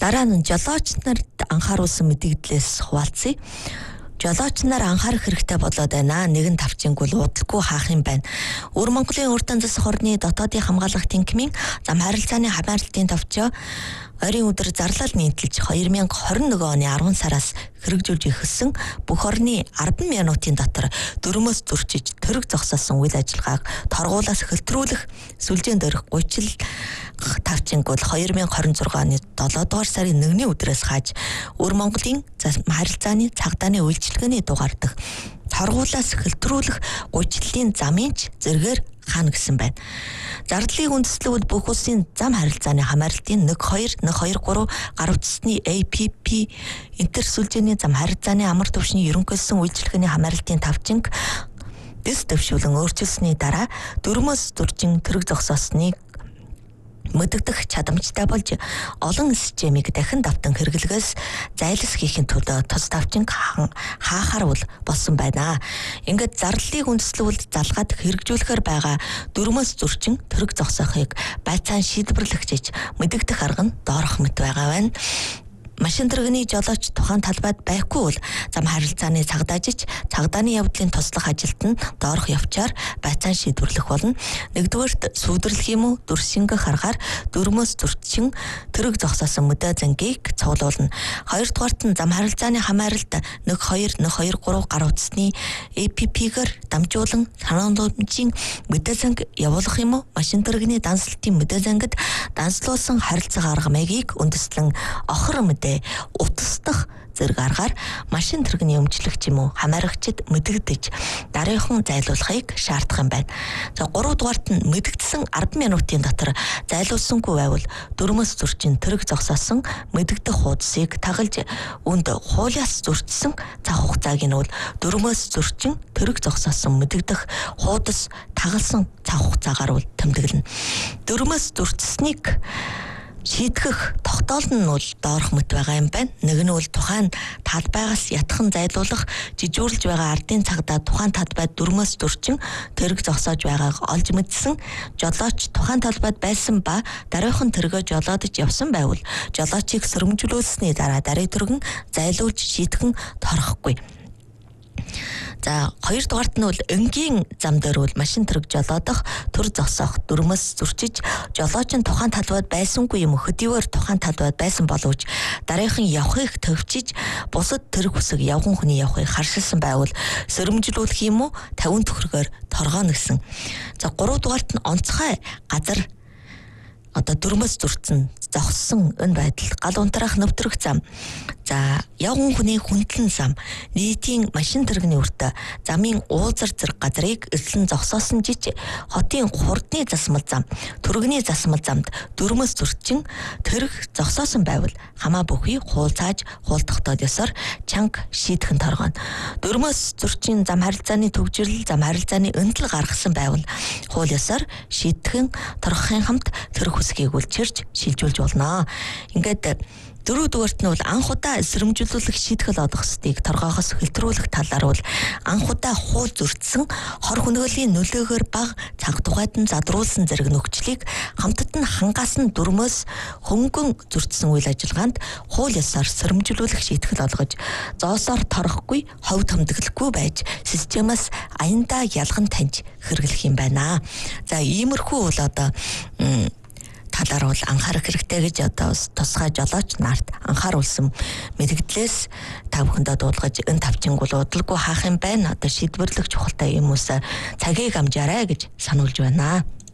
Дараа нь жолооч нарт анхааруулсан мэдээлэлээс хуваалцъя. Жолооч нар анхаарах хэрэгтэй болоод байна. Нэгэн тавчинггүй уудалгүй хаах юм байна. Өвөр Монголын уртан засах орны дотоодын хамгаалах тэнхимийн зам харилцааны хамаарлалтын товчоо ойрын өдөр зарлал нийтэлж 2021 оны 10 сараас хэрэгжүүлж эхэлсэн бүх орны 10 минутын дотор дөрмөөс зөрчиж төрөг зогсоосон үйл ажиллагааг торгуулаас хөлтрүүлэх сүлжээнд өрөх 30 тавчингуул 2026 оны 7 дугаар сарын 1-ний өдрөөс хааж Өвөр Монголын зам харилцааны цагдааны үйлчилгээний дугаар дах торгуулаас хөлтрүүлэх 30-лийн замынч зэргээр хаана гэсэн байна. Зардлын үндэслэлүүд бүх улсын зам харилцааны хамаарлалтын 1-2, 1-2-3 гар утасны APP интер сүлжээний зам харилцааны амар түвшний ерөнхийлсөн үйлчилгээний хамаарлалтын тавчинг дэс төвшүүлэн өөрчилсөний дараа дөрмөөс зөрчин төрөг зогсоосныг мэдэгдэх чадамжтай болж олон системийг дахин давтан хэрэглэгээс зайлс хийхин төлөө тус тавчинг хаахаар болсон байна. Ингээд зарлалыг үндэслүүлд залгаад хэрэгжүүлэхээр байгаа дөрмөөс зөрчин төрөг зогсоохыг байцаан шийдвэрлэгчиж мэдэгдэх арга нь доорох мэт байгаа байна. Машин дэргэний жолооч тухайн талбайд байхгүй бол зам харилцааны цагдаажич цагдааны явдлын туслах ажилд нь доорох явчаар байцаан шийдвэрлэх болно. Нэгдүгээрт сүйдэрлэх юм уу дүрсинг харгаар дөрмөөс зөрчин төрөг зогсоосон мэдээ зангийг цуглуулна. Хоёрдугаарт нь зам харилцааны хамааралд 1-2, 1-2-3 гар утасны APP-гээр дамжуулан санаандуудын мэдээ занг явуулах юм уу машин дэргэний данслалтын мэдээ зангид данслуулсан харилцаа арга маягийг үндэслэн охор мэдээ утасдах зэрэг аргаар машин дэргэний өмчлөгч юм уу хамаарагчид мэдэгдэж дараахан зайлуулахыг шаардах юм байна. За 3 дугаарт нь мэдэгдсэн 10 минутын дотор зайлуулсангүй байвал дөрмөөс зөрчин төрөг зогсоосон мэдэгдэх хуудсыг тагалж үүнд хуулиас зөрчсөн цаг хугацааг нь бол дөрмөөс зөрчин төрөг зогсоосон мэдэгдэх хуудас тагалсан цаг хугацаагаар бол тэмдэглэнэ. Дөрмөөс зөрчсөнийг шийтгэх тогтоол нь бол доорох мэт байгаа юм байна. Нэг нь бол тухайн талбайгаас ятхан зайлуулах жижүүрлж байгаа ардын цагдаа тухайн талбайд дөрмөөс зөрчин төрөг зогсоож байгааг олж мэдсэн жолооч тухайн талбайд байсан ба дараахан төргөө жолоодож явсан байвал жолоочийг сөрөмжлүүлсэний дараа дарыг төргөн зайлуулж шийтгэн торохгүй. За 2 дугаарт нь бол энгийн зам дээр бол машин төрөг жолоодох төр зогсоох дөрмөөс зөрчиж жолооч нь тухайн талбайд байсангүй юм хөдийгээр тухайн талбайд байсан боловч дараахан явахыг төвчиж бусад төрөг хүсэг явган хүний явахыг харшилсан байвал сөрөмжлүүлэх юм уу 50 төгрөгөөр торгооно гэсэн. За 3 дугаарт нь онцгой газар дөрмөөс зөрчсөн зогссон энэ байдал гал унтраах нэвтрэх зам. За явган хүний хүндлэн зам нийтийн машин дэргэний өртөө замын уулзар зэрэг газрыг эзлэн зогсоосон жиж хотын хурдны засмал зам төрөгний засмал замд дөрмөөс зөрчин төрөх зогсоосон байвал хамаа бүхий хуулцааж хуултахтаад ёсоор чанга шийдхэн торгоно. Дөрмөөс зөрчин зам харилцааны төвжирэл зам харилцааны өндөл гаргасан байвал хууль ёсоор шийдхэн торгохын хамт төрөх хүсгийг үлчирч шилжүүлж болно. Ингээд 4 дугаарт нь бол анх удаа сэрэмжлүүлэх шийтгэл олох ёстыг торгоохоос хөлтрүүлэх талаар бол анх удаа хууль зөрчсөн хор хүнөөлийн нөлөөгөөр баг цаг тухайд нь задруулсан зэрэг нөхцөлийг хамтад нь хангасан дөрмөөс хөнгөн зөрчсөн үйл ажиллагаанд хууль ёсоор сэрэмжлүүлэх шийтгэл олгож зоосоор торохгүй ховд томдоглохгүй байж системаас аяндаа ялган таньж хэрэглэх юм байна. За иймэрхүү бол талаар бол анхаарах хэрэгтэй гэж тусгай жолооч нарт анхааруулсан мэдээлэлээс та бүхэндээ дуулгаж энэ тавчинг бол удалгүй хаах юм байна. Шийдвэрлэх чухалтай юм уусаа цагийг амжаарай гэж сануулж байна.